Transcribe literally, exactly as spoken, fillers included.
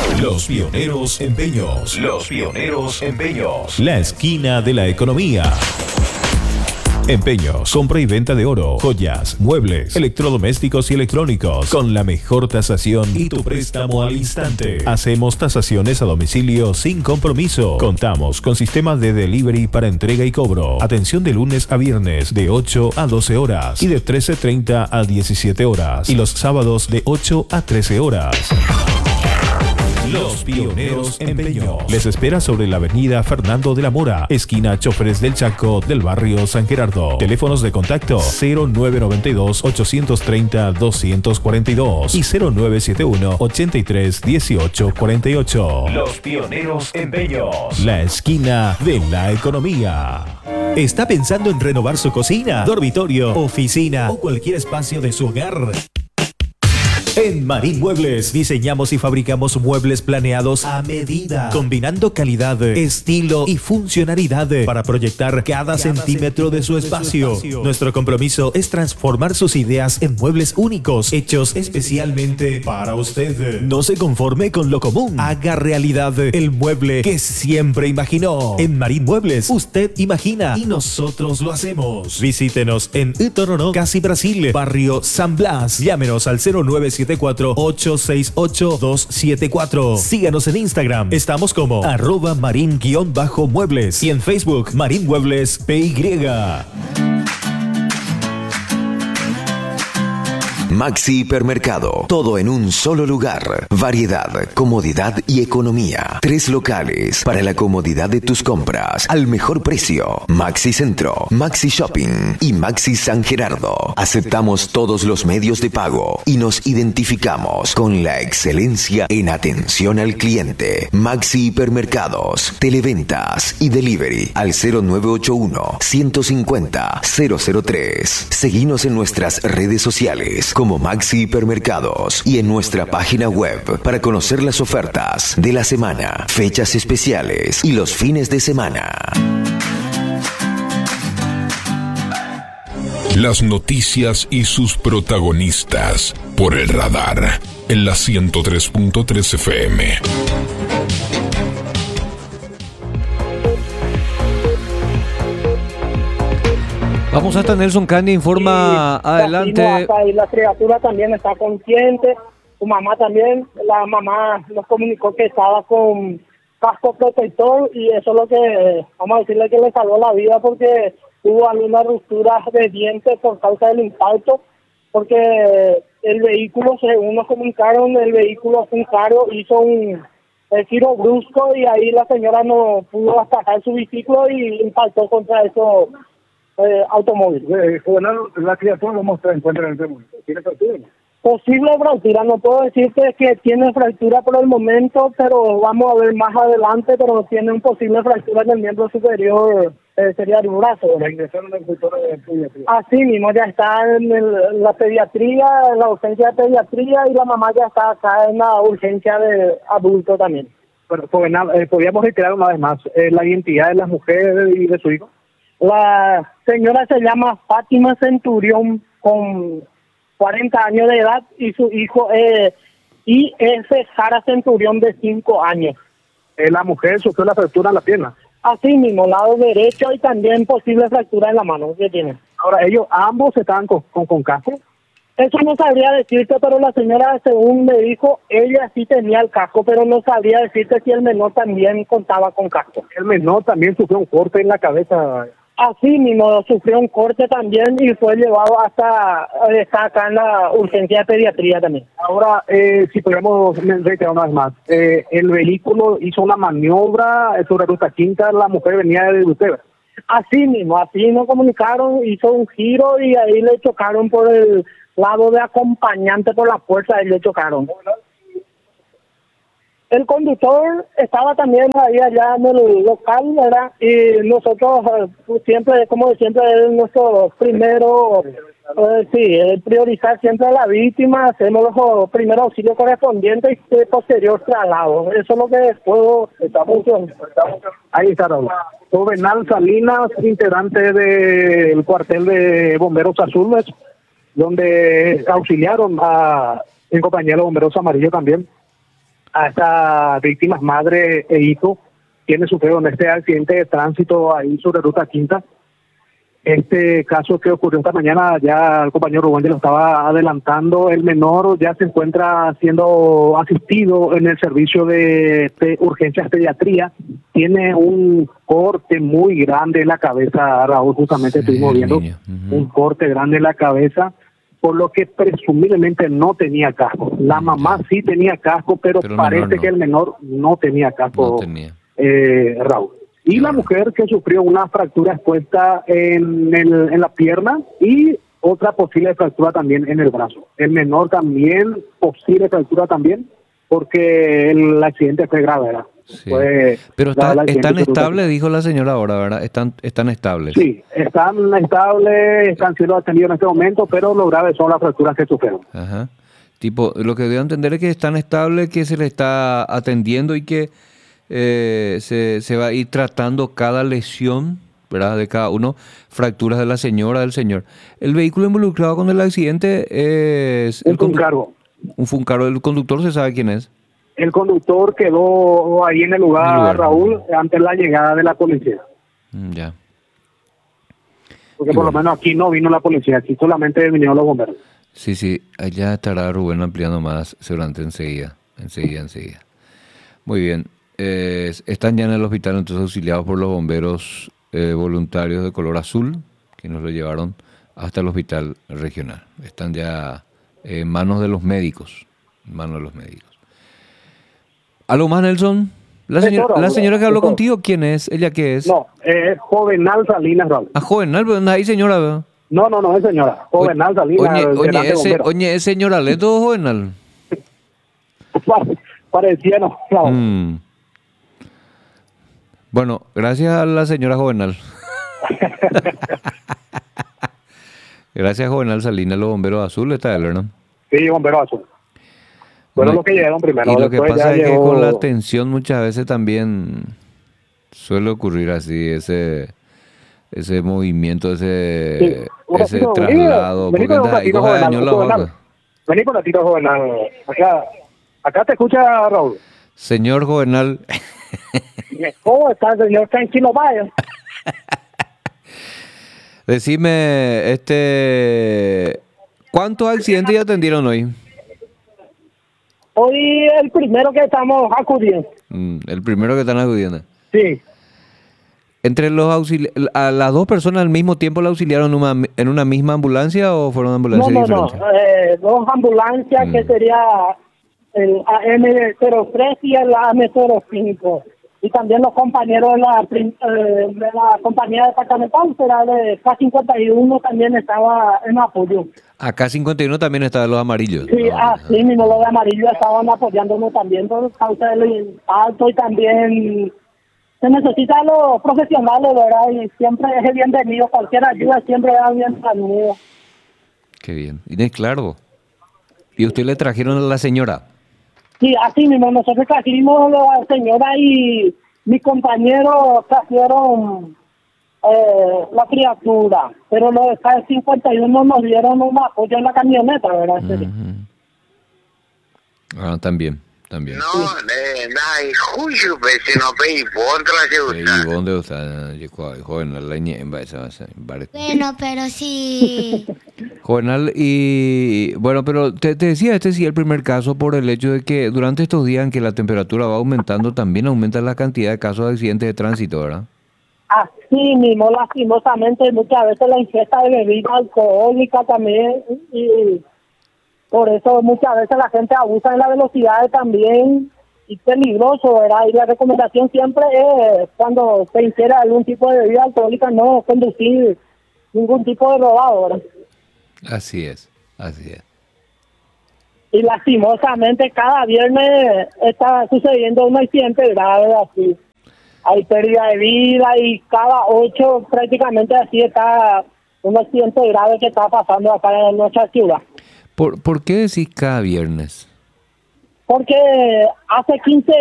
Los Pioneros Empeños. Los Pioneros Empeños. La esquina de la economía. Empeños, compra y venta de oro, joyas, muebles, electrodomésticos y electrónicos con la mejor tasación y tu préstamo al instante. Hacemos tasaciones a domicilio sin compromiso. Contamos con sistema de delivery para entrega y cobro. Atención de lunes a viernes de ocho a doce horas y de trece treinta a diecisiete horas. Y los sábados de ocho a trece horas. Los Pioneros Empeños. Les espera sobre la avenida Fernando de la Mora, esquina Choferes del Chaco, del barrio San Gerardo. Teléfonos de contacto cero nueve nueve dos, ocho tres cero, dos cuatro dos y cero nueve siete uno, ochenta y tres, dieciocho cuarenta y ocho. Los Pioneros Empeños. La esquina de la economía. ¿Está pensando en renovar su cocina, dormitorio, oficina o cualquier espacio de su hogar? En Marín Muebles diseñamos y fabricamos muebles planeados a medida, combinando calidad, estilo y funcionalidad para proyectar cada, cada centímetro de su espacio. de su espacio. Nuestro compromiso es transformar sus ideas en muebles únicos, hechos especialmente para usted. No se conforme con lo común. Haga realidad el mueble que siempre imaginó. En Marín Muebles, usted imagina y nosotros lo hacemos. Visítenos en Itororó, Casi Brasil, barrio San Blas. Llámenos al cero nueve siete cuatro, ocho seis ocho, dos siete cuatro. Síganos en Instagram. Estamos como arroba marín-muebles y en Facebook Marín Muebles P Y. Maxi Hipermercado, todo en un solo lugar. Variedad, comodidad y economía. Tres locales para la comodidad de tus compras al mejor precio. Maxi Centro, Maxi Shopping y Maxi San Gerardo. Aceptamos todos los medios de pago y nos identificamos con la excelencia en atención al cliente. Maxi Hipermercados, televentas y delivery al cero nueve ocho uno, ciento cincuenta, cero cero tres. Seguinos en nuestras redes sociales como Maxi Hipermercados y en nuestra página web para conocer las ofertas de la semana, fechas especiales y los fines de semana. Las noticias y sus protagonistas por el radar en la ciento tres punto tres F M. Vamos hasta Nelson Candia, informa y adelante. Hasta ahí la criatura también está consciente, su mamá también, la mamá nos comunicó que estaba con casco protector y eso es lo que, vamos a decirle que le salvó la vida porque hubo algunas rupturas de dientes por causa del impacto, porque el vehículo, según nos comunicaron, el vehículo fue un carro, hizo un el giro brusco y ahí la señora no pudo atajar su vehículo y impactó contra eso. Eh, automóvil. Eh, bueno, la criatura no se encuentra en este momento. ¿Tiene fractura? Posible fractura, no puedo decirte que tiene fractura por el momento, pero vamos a ver más adelante, pero tiene un posible fractura en el miembro superior, eh, sería el brazo. La ingresaron en el sector de pediatría. Así mismo, ya está en el, la pediatría, en la urgencia de pediatría y la mamá ya está acá en la urgencia de adulto también. Bueno, pues, eh, podríamos retirar una vez más eh, la identidad de las mujeres y de su hijo. La señora se llama Fátima Centurión, con cuarenta años de edad, y su hijo eh, I S Jara Centurión, de cinco años. Eh, la mujer sufrió la fractura en la pierna. Así mismo, lado derecho y también posible fractura en la mano que tiene. Ahora, ellos ambos estaban con, con, con casco. Eso no sabría decirte, pero la señora, según me dijo, ella sí tenía el casco, pero no sabría decirte si el menor también contaba con casco. El menor también sufrió un corte en la cabeza. Así mismo, sufrió un corte también y fue llevado hasta, está acá en la urgencia de pediatría también. Ahora, eh, si podemos reiterar una vez más, eh, el vehículo hizo una maniobra sobre Ruta Quinta, la mujer venía de Utebra. Así mismo, así nos comunicaron, hizo un giro y ahí le chocaron por el lado de acompañante, por la fuerza, ahí le chocaron. El conductor estaba también ahí allá en el local, ¿verdad? Y nosotros pues, siempre, como siempre, es nuestro primero, eh, sí, eh, priorizar siempre a la víctima, hacemos los primeros auxilios correspondientes y posterior traslado. Eso es lo que puedo... Estamos, estamos, ahí está, Raúl. Juvenal Salinas, integrante del cuartel de bomberos azules, donde auxiliaron a el compañero bomberos amarillo también. a estas víctimas, madre e hijo, quienes sufrieron este accidente de tránsito ahí sobre Ruta Quinta. Este caso que ocurrió esta mañana, ya el compañero Rubén ya lo estaba adelantando, el menor ya se encuentra siendo asistido en el servicio de, de urgencias pediatría, tiene un corte muy grande en la cabeza, Raúl, justamente sí, estuvimos viendo uh-huh. un corte grande en la cabeza, por lo que presumiblemente no tenía casco. La mamá sí tenía casco, pero, pero parece no. que el menor no tenía casco, no tenía. Eh, Raúl. Y la mujer que sufrió una fractura expuesta en, el, en la pierna y otra posible fractura también en el brazo. El menor también, posible fractura también, porque el accidente fue grave, ¿verdad? Sí. Fue, Pero está, están estables, dijo la señora ahora, ¿verdad? Están, están estables. Sí, están estables, están siendo atendidos en este momento, pero lo grave son las fracturas que sufrieron. Ajá. Tipo, lo que debo entender es que están estables, que se le está atendiendo y que Eh, se, se va a ir tratando cada lesión, ¿verdad? De cada uno, fracturas de la señora, del señor. El vehículo involucrado con el accidente es... Un Funcaro. Un Funcaro. ¿El conductor se sabe quién es? El conductor quedó ahí en el lugar, en el lugar. Raúl, antes de la llegada de la policía. Mm, ya. Porque y por bueno. lo menos aquí no vino la policía, aquí solamente vinieron los bomberos. Sí, sí, allá estará Rubén ampliando más seguramente enseguida, enseguida, enseguida. Muy bien. Eh, están ya en el hospital entonces auxiliados por los bomberos eh, voluntarios de color azul que nos lo llevaron hasta el hospital regional. Están ya en manos de los médicos, en manos de los médicos. ¿Algo más, Nelson? La señora, Eso, la señora que habló Eso. contigo, ¿quién es? ¿Ella qué es? No, es Jovenal Salinas, Raúl. Ah, Jovenal, ¿dónde hay señora? ¿verdad? No, no, no es señora. Jovenal Salinas. Oye, oye, ese, oye, ¿es señora Leto o Jovenal? Parecía, no. no. Mm. Bueno, gracias a la señora Jovenal. Gracias, Jovenal Salinas, los bomberos azules, está él, ¿no? Sí, bomberos azules. Bueno, no, lo que llegaron primero. Y lo que pasa es llegó... que con la atención muchas veces también suele ocurrir así, ese ese movimiento, ese, sí. ese ratito, traslado. Vení, vení con la tiro, Jovenal. Vení con la tiro, Jovenal. Acá, acá te escucha, Raúl. Señor Jovenal. ¿Cómo está, señor? Tranquilo, vaya. Decime, este, ¿cuántos accidentes ya atendieron hoy? Hoy el primero que estamos acudiendo. Mm, el primero que están acudiendo. Sí. ¿Entre los auxili- a las dos personas al mismo tiempo la auxiliaron en una, en una misma ambulancia o fueron ambulancias no, no, diferentes? No, no, eh, dos ambulancias mm. que sería el A M cero tres y el A M cero cinco. Y también los compañeros de la, eh, de la compañía departamental, será de K cincuenta y uno, también estaba en apoyo. ¿A K cincuenta y uno también estaban los amarillos? Sí, no, así no. mismo los de amarillo estaban apoyándonos también por causa del impacto y también se necesita los profesionales, ¿verdad? Y siempre es bienvenido, cualquier ayuda siempre es bienvenido. Qué bien. Inés, claro. ¿Y usted le trajeron a la señora? Sí, así mismo, nosotros trajimos a la señora y mis compañeros trajeron eh, la criatura, pero los de K cincuenta y uno nos dieron un apoyo en la camioneta, ¿verdad? Uh-huh. Ah, también, también. No, eh, nada, justo, pues, si no pedí, ¿dónde ¿dónde está? Joven, la leña, Bueno, pero sí. Jovenal, y bueno, pero te, te decía, este sí es el primer caso por el hecho de que durante estos días en que la temperatura va aumentando, también aumenta la cantidad de casos de accidentes de tránsito, ¿verdad? Así mismo, lastimosamente, muchas veces la ingesta de bebida alcohólica también, y por eso muchas veces la gente abusa de la velocidad también, y peligroso, ¿verdad? Y la recomendación siempre es, cuando se ingiere algún tipo de bebida alcohólica, no conducir ningún tipo de robado, ¿verdad? Así es, así es. Y lastimosamente cada viernes está sucediendo un accidente grave así. Hay pérdida de vida y cada ocho prácticamente así está un accidente grave que está pasando acá en nuestra ciudad. ¿Por, ¿por qué decís cada viernes? Porque hace quince